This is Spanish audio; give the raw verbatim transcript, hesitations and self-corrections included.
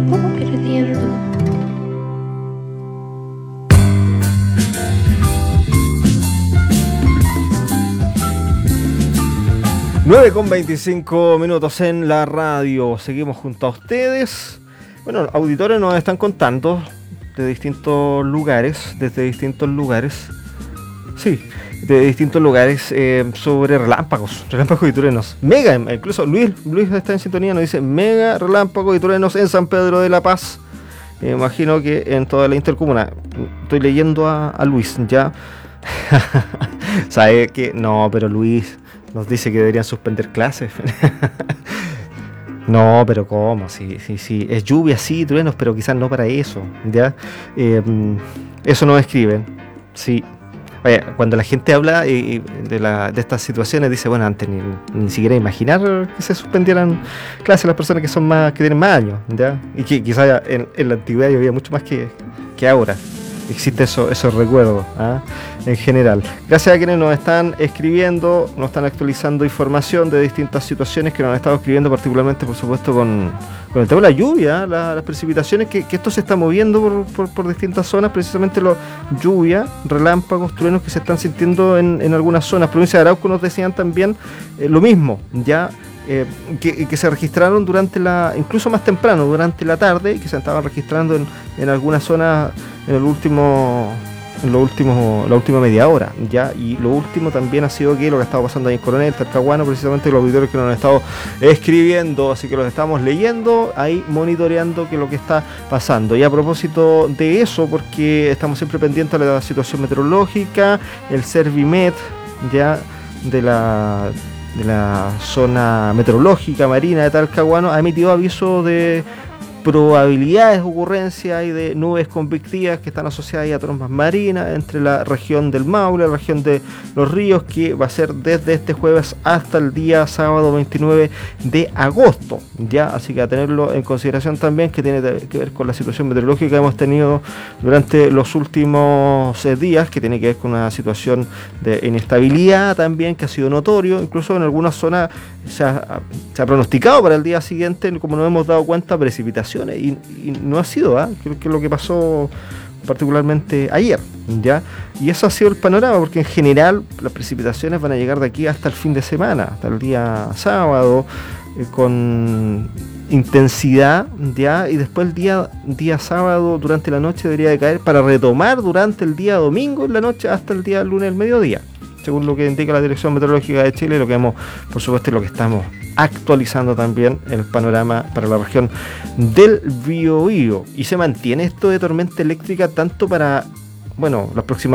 Perdiendo. nueve con veinticinco minutos en la radio. Seguimos junto a ustedes. Bueno, auditores nos están contando de distintos lugares, desde distintos lugares. Sí, de distintos lugares eh, sobre relámpagos, relámpagos y truenos. Mega, incluso Luis, Luis está en sintonía, nos dice mega relámpagos y truenos en San Pedro de la Paz. Me imagino que en toda la intercomuna. Estoy leyendo a, a Luis, ya. ¿Sabe que? No, pero Luis nos dice que deberían suspender clases. No, pero ¿cómo? Sí, sí, sí. Es lluvia, sí, truenos, pero quizás no para eso, ¿ya? Eh, eso no escriben, sí. Oye, cuando la gente habla eh, de, la, de estas situaciones, dice, bueno, antes ni, ni siquiera imaginar que se suspendieran clases las personas que son más, que tienen más años, ¿ya? Y que quizás en, en la antigüedad había mucho más que, que ahora. Existe eso, esos recuerdos, ¿eh? En general. Gracias a quienes nos están escribiendo, nos están actualizando información de distintas situaciones que nos han estado escribiendo, particularmente, por supuesto, con, con el tema de la lluvia, la, las precipitaciones, que, que esto se está moviendo por, por, por distintas zonas, precisamente la lluvia, relámpagos, truenos que se están sintiendo en, en algunas zonas. Provincia de Arauco nos decían también eh, lo mismo, ya. Eh, que, que se registraron durante la, incluso más temprano, durante la tarde, que se estaban registrando en, en algunas zonas en el último, en lo último, la última media hora, ya. Y lo último también ha sido que lo que ha estado pasando ahí en Coronel, Talcahuano, precisamente los auditores que nos han estado escribiendo, así que los estamos leyendo, ahí monitoreando que lo que está pasando. Y a propósito de eso, porque estamos siempre pendientes de la situación meteorológica, el Servimet, ya, de la de la zona meteorológica marina de Talcahuano, ha emitido aviso de probabilidades de ocurrencia y de nubes convectivas que están asociadas a trombas marinas entre la región del Maule, la región de Los Ríos, que va a ser desde este jueves hasta el día sábado veintinueve de agosto, ya, así que a tenerlo en consideración también, que tiene que ver con la situación meteorológica que hemos tenido durante los últimos eh, días, que tiene que ver con una situación de inestabilidad también, que ha sido notorio, incluso en algunas zonas se ha, se ha pronosticado para el día siguiente, como nos hemos dado cuenta, precipitaciones. Y, y no ha sido, ¿eh? Creo que es lo que pasó particularmente ayer, ¿ya? Y eso ha sido el panorama, porque en general las precipitaciones van a llegar de aquí hasta el fin de semana, hasta el día sábado, eh, con intensidad, ¿ya? Y después el día, día sábado durante la noche debería de caer para retomar durante el día domingo en la noche hasta el día lunes al mediodía, según lo que indica la Dirección Meteorológica de Chile, lo que hemos, por supuesto, lo que estamos actualizando también el panorama para la región del Biobío. Y se mantiene esto de tormenta eléctrica tanto para, bueno, las próximas